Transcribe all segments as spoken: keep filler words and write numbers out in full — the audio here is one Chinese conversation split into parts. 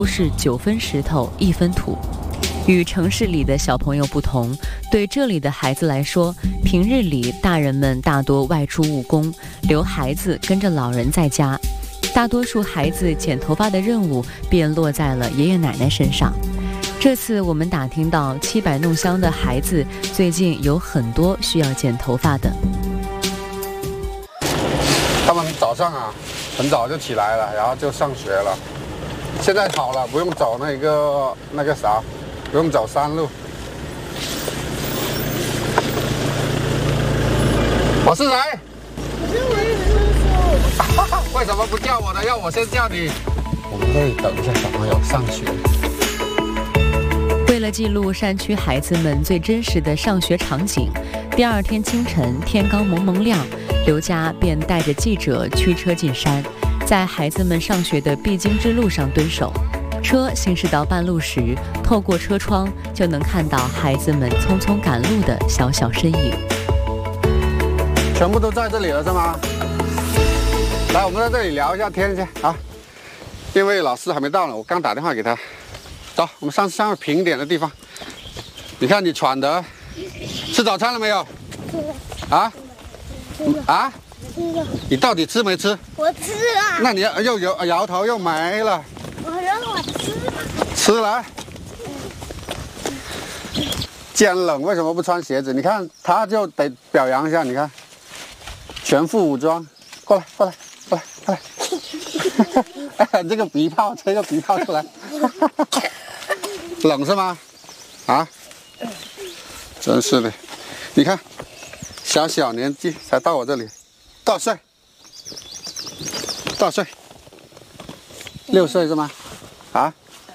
都是九分石头一分土。与城市里的小朋友不同，对这里的孩子来说，平日里大人们大多外出务工，留孩子跟着老人在家，大多数孩子剪头发的任务便落在了爷爷奶奶身上。这次我们打听到七百弄乡的孩子最近有很多需要剪头发的。 他们早上啊很早就起来了，然后就上学了。现在好了，不用走那个那个啥，不用走山路。我是谁？ 我是文叔叔。 为什么不叫我呢？要我先叫你。我们可以等一下小朋友上学。 为了记录山区孩子们最真实的上学场景，第二天清晨天刚蒙蒙亮，刘家便带着记者驱车进山，在孩子们上学的必经之路上蹲守。车行驶到半路时，透过车窗就能看到孩子们匆匆赶路的小小身影。 全部都在这里了是吗？来，我们在这里聊一下天去啊。因为老师还没到呢，我刚打电话给他。走，我们上上个平点的地方。你看你喘的，吃早餐了没有？啊？啊？你到底吃没吃？ 我吃了。 那你又摇摇头又没了。 我让我吃了。 吃了。既然冷，为什么不穿鞋子？你看，他就得表扬一下。你看，全副武装，过来，过来，过来，过来。哎，这个鼻泡，吹个鼻泡出来。冷是吗？啊？真是的，你看，小小年纪才到我这里，多少岁？多少岁？六岁是吗？啊？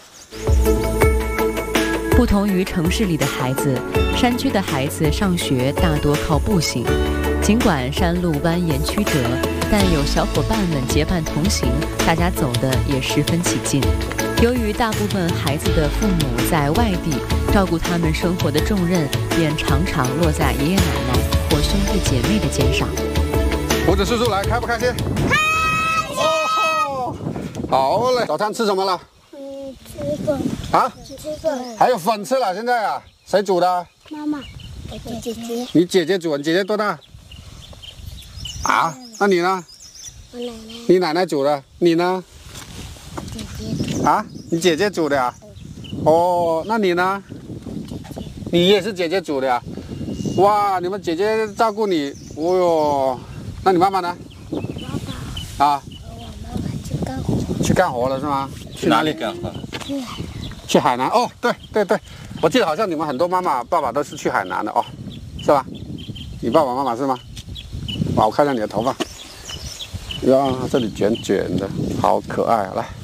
不同于城市里的孩子，山区的孩子上学大多靠步行。尽管山路蜿蜒曲折，但有小伙伴们结伴同行，大家走得也十分起劲。由于大部分孩子的父母在外地，照顾他们生活的重任便常常落在爷爷奶奶或兄弟姐妹的肩上。 胡子叔叔来，开不开心？开心！哦，好嘞。早餐吃什么了？ 嗯，吃粉。 啊？ 吃粉。 还有粉吃了？现在啊？谁煮的？ 妈妈，我姐姐。 你姐姐煮，你姐姐多大？啊？那你呢？ 我奶奶。 你奶奶煮的，你呢？ 姐姐。 啊？你姐姐煮的呀？哦，那你呢？你也是姐姐煮的呀？哇，你们姐姐照顾你，哦哟。那你妈妈呢？ 爸爸。 啊？ 我妈妈去干活。 去干活了是吗？ 去哪里干活？ 去海南。 去海南哦，对对对，我记得好像你们很多妈妈爸爸都是去海南的哦，是吧？你爸爸妈妈是吗？哇，我看一下你的头发，呀，这里卷卷的，好可爱啊！来，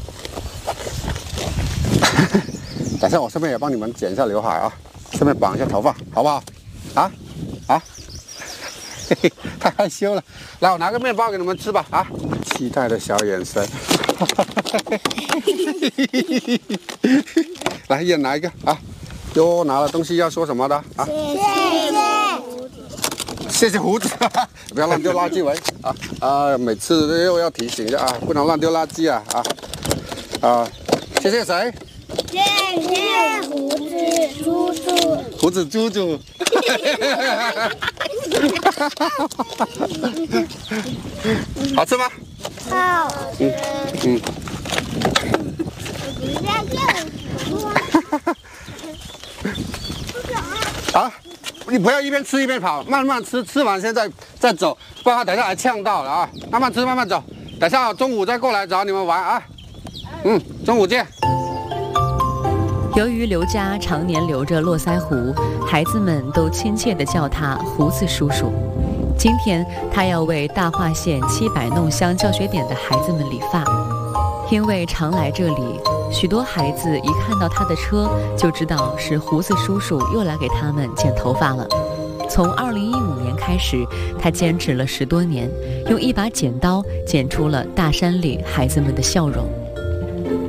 等下我顺便也帮你们剪一下刘海啊，顺便绑一下头发，好不好？啊啊，嘿嘿，太害羞了。来，我拿个面包给你们吃吧。啊，期待的小眼神。来，一人拿一个啊！哟，拿了东西要说什么的啊？ 谢谢。 谢谢胡子，不要乱丢垃圾喂啊啊！每次又要提醒一下啊，不能乱丢垃圾啊啊啊！谢谢谁？ 谢谢胡子叔叔。 胡子猪猪。好吃吗？ 好吃。 嗯。啊！你不要一边吃一边跑，慢慢吃，吃完先再再走，不然等一下还呛到了啊！慢慢吃，慢慢走，等下中午再过来找你们玩啊！嗯，中午见。 由于刘家常年留着络腮胡，孩子们都亲切地叫他胡子叔叔。今天他要为大化县七百弄乡教学点的孩子们理发，因为常来这里，许多孩子一看到他的车就知道是胡子叔叔又来给他们剪头发了。从二零一五年开始，他坚持了十多年，用一把剪刀剪出了大山里孩子们的笑容。